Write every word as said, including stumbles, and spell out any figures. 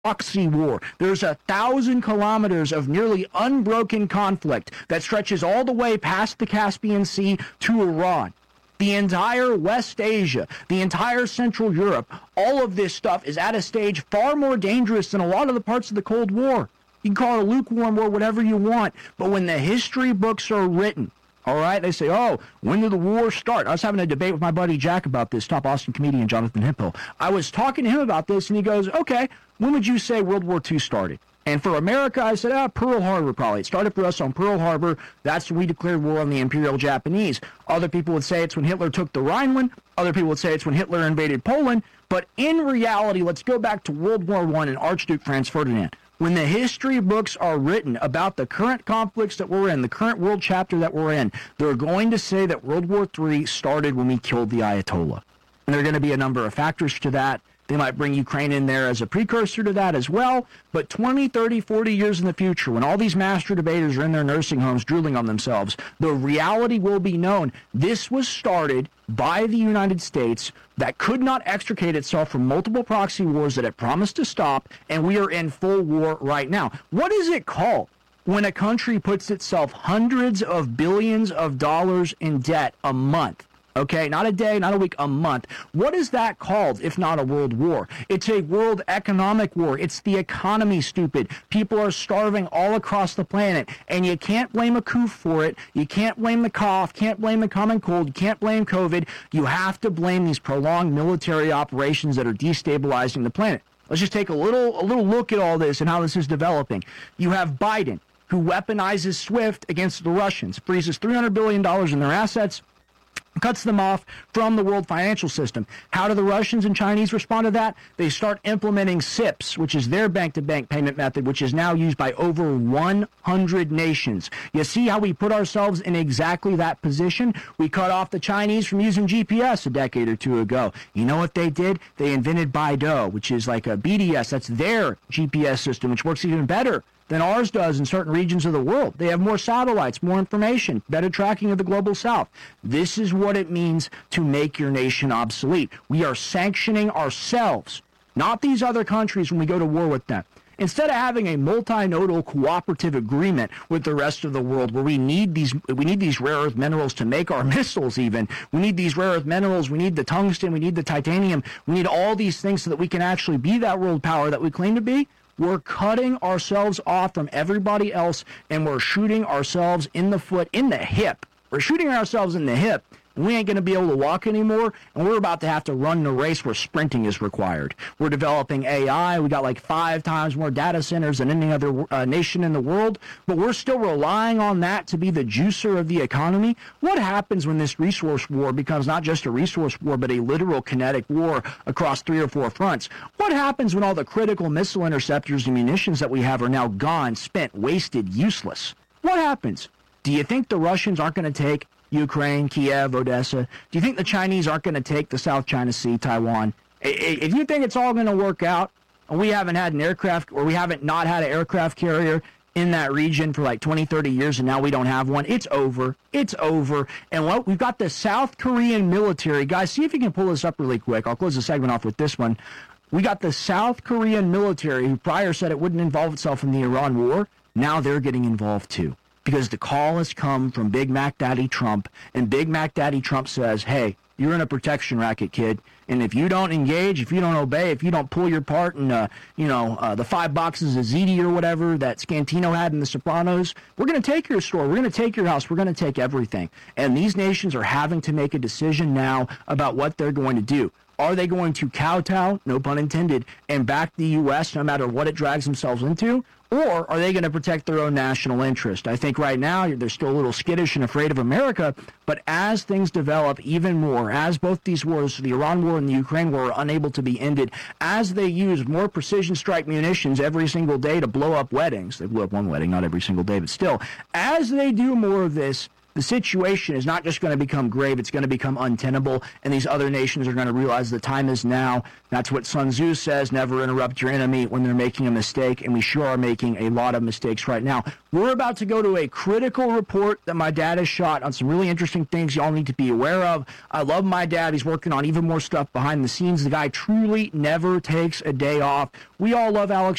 proxy war. There's a thousand kilometers of nearly unbroken conflict that stretches all the way past the Caspian Sea to Iran. The entire West Asia, the entire Central Europe, all of this stuff is at a stage far more dangerous than a lot of the parts of the Cold War. You can call it a lukewarm war, whatever you want. But when the history books are written, all right, they say, oh, when did the war start? I was having a debate with my buddy Jack about this, top Austin comedian Jonathan Hemphill. I was talking to him about this, and he goes, okay, when would you say World War Two started? And for America, I said, ah, Pearl Harbor probably. It started for us on Pearl Harbor. That's when we declared war on the Imperial Japanese. Other people would say it's when Hitler took the Rhineland. Other people would say it's when Hitler invaded Poland. But in reality, let's go back to World War One and Archduke Franz Ferdinand. When the history books are written about the current conflicts that we're in, the current world chapter that we're in, they're going to say that World War Three started when we killed the Ayatollah. And there are going to be a number of factors to that. They might bring Ukraine in there as a precursor to that as well. But twenty, thirty, forty years in the future, when all these master debaters are in their nursing homes drooling on themselves, the reality will be known. This was started by the United States that could not extricate itself from multiple proxy wars that it promised to stop, and we are in full war right now. What is it called when a country puts itself hundreds of billions of dollars in debt a month? Okay, not a day, not a week, a month. What is that called if not a world war? It's a world economic war. It's the economy, stupid. People are starving all across the planet, and you can't blame a coup for it. You can't blame the cough, can't blame the common cold, you can't blame COVID. You have to blame these prolonged military operations that are destabilizing the planet. Let's just take a little, a little look at all this and how this is developing. You have Biden, who weaponizes SWIFT against the Russians, freezes three hundred billion dollars in their assets, cuts them off from the world financial system. How do the Russians and Chinese respond to that? They start implementing S I P S, which is their bank-to-bank payment method, which is now used by over one hundred nations. You see how we put ourselves in exactly that position? We cut off the Chinese from using G P S a decade or two ago. You know what they did? They invented Baidu, which is like a B D S. That's their G P S system, which works even better than ours does in certain regions of the world. They have more satellites, more information, better tracking of the global south. This is what it means to make your nation obsolete. We are sanctioning ourselves, not these other countries when we go to war with them. Instead of having a multinodal cooperative agreement with the rest of the world where we need these we need these rare earth minerals to make our missiles even. We need these rare earth minerals, we need the tungsten, we need the titanium, we need all these things so that we can actually be that world power that we claim to be. We're cutting ourselves off from everybody else, and we're shooting ourselves in the foot, in the hip. We're shooting ourselves in the hip, and we ain't going to be able to walk anymore, and we're about to have to run the race where sprinting is required. We're developing A I. We got like five times more data centers than any other uh, nation in the world, but we're still relying on that to be the juicer of the economy. What happens when this resource war becomes not just a resource war, but a literal kinetic war across three or four fronts? What happens when all the critical missile interceptors and munitions that we have are now gone, spent, wasted, useless? What happens? Do you think the Russians aren't going to take Ukraine, Kiev, Odessa? Do you think the Chinese aren't going to take the South China Sea, Taiwan? If you think it's all going to work out, and we haven't had an aircraft, or we haven't not had an aircraft carrier in that region for like twenty, thirty years, and now we don't have one, it's over. It's over. And what we've got the South Korean military. Guys, see if you can pull this up really quick. I'll close the segment off with this one. We got the South Korean military, who prior said it wouldn't involve itself in the Iran war. Now they're getting involved too. Because the call has come from Big Mac Daddy Trump, and Big Mac Daddy Trump says, hey, you're in a protection racket, kid, and if you don't engage, if you don't obey, if you don't pull your part in, uh, you know, uh, the five boxes of ziti or whatever that Scantino had in The Sopranos, we're going to take your store, we're going to take your house, we're going to take everything. And these nations are having to make a decision now about what they're going to do. Are they going to kowtow, no pun intended, and back the U S no matter what it drags themselves into? Or are they going to protect their own national interest? I think right now they're still a little skittish and afraid of America, but as things develop even more, as both these wars, the Iran war and the Ukraine war, are unable to be ended, as they use more precision strike munitions every single day to blow up weddings, they blew up one wedding, not every single day, but still, as they do more of this, the situation is not just going to become grave, it's going to become untenable, and these other nations are going to realize the time is now. That's what Sun Tzu says, never interrupt your enemy when they're making a mistake, and we sure are making a lot of mistakes right now. We're about to go to a critical report that my dad has shot on some really interesting things y'all need to be aware of. I love my dad. He's working on even more stuff behind the scenes. The guy truly never takes a day off. We all love Alex